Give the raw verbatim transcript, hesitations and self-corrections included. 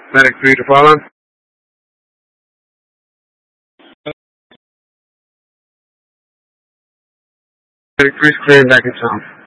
Medic three to follow. Medic three is clearing back in town.